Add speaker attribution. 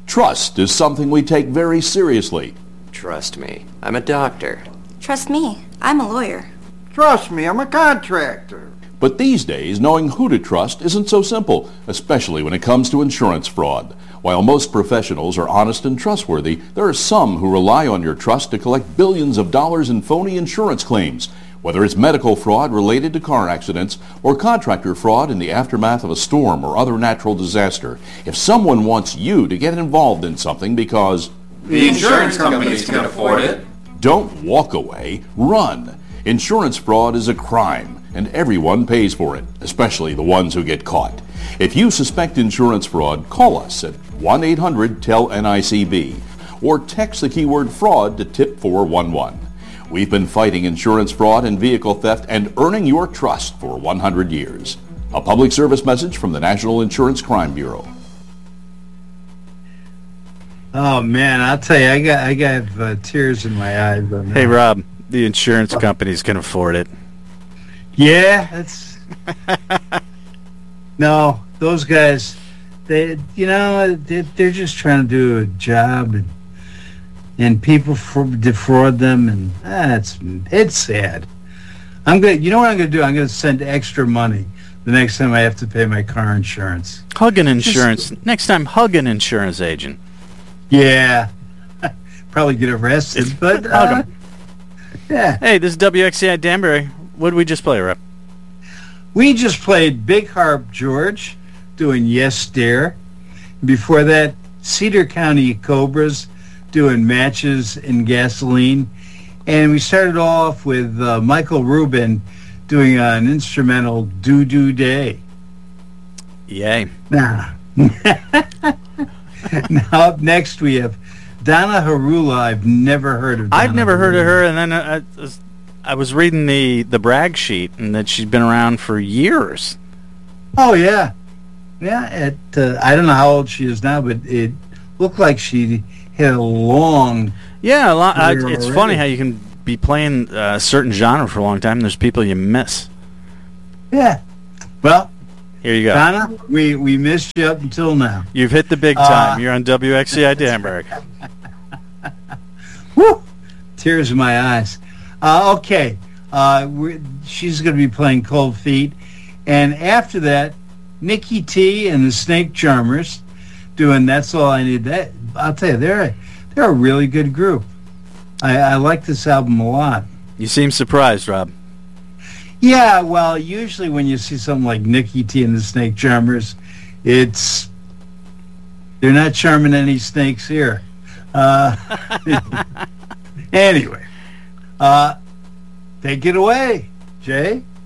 Speaker 1: Trust is something we take very seriously.
Speaker 2: Trust me, I'm a doctor.
Speaker 3: Trust me, I'm a lawyer.
Speaker 4: Trust me, I'm a contractor.
Speaker 1: But these days, knowing who to trust isn't so simple, especially when it comes to insurance fraud. While most professionals are honest and trustworthy, there are some who rely on your trust to collect billions of dollars in phony insurance claims. Whether it's medical fraud related to car accidents or contractor fraud in the aftermath of a storm or other natural disaster, if someone wants you to get involved in something because
Speaker 5: the insurance companies can afford it,
Speaker 1: don't walk away, run. Insurance fraud is a crime, and everyone pays for it, especially the ones who get caught. If you suspect insurance fraud, call us at 1-800-TEL-NICB or text the keyword fraud to tip 411. We've been fighting insurance fraud and vehicle theft and earning your trust for 100 years. A public service message from the National Insurance Crime Bureau.
Speaker 6: Oh man, I'll tell you, I got tears in my eyes on that.
Speaker 7: Hey Rob, the insurance companies can afford it.
Speaker 6: Yeah, that's no, those guys, they're just trying to do a job, and people defraud them, and it's sad. You know what I'm gonna do? I'm gonna send extra money the next time I have to pay my car insurance.
Speaker 7: Hug an insurance. Next time, hug an insurance agent.
Speaker 6: Yeah, probably get arrested, but
Speaker 7: hug 'em.
Speaker 6: Yeah.
Speaker 7: Hey, this is WXCI Danbury. What did we just play, Rob?
Speaker 6: We just played Big Harp George doing Yes Dare. Before that, Cedar County Cobras doing Matches and Gasoline. And we started off with Michael Rubin doing an instrumental Doo Doo Day.
Speaker 7: Yay.
Speaker 6: Now up next we have Donna Harula. I've never heard of Donna.
Speaker 7: I've never heard of her, and then I was reading the brag sheet, and that she's been around for years.
Speaker 6: Oh, yeah. Yeah, I don't know how old she is now, but it looked like she had a long...
Speaker 7: Yeah, it's funny how you can be playing a certain genre for a long time, and there's people you miss.
Speaker 6: Yeah. Well...
Speaker 7: Here you go.
Speaker 6: Donna, we missed you up until now.
Speaker 7: You've hit the big time. You're on WXCI Danbury.
Speaker 6: Woo! Tears in my eyes. Okay. She's going to be playing Cold Feet. And after that, Nikki T and the Snake Charmers doing That's All I Need. That I'll tell you, they're a really good group. I like this album a lot.
Speaker 7: You seem surprised, Rob.
Speaker 6: Yeah, well, usually when you see something like Nikki T and the Snake Charmers, they're not charming any snakes here. Anyway, take it away, Jay.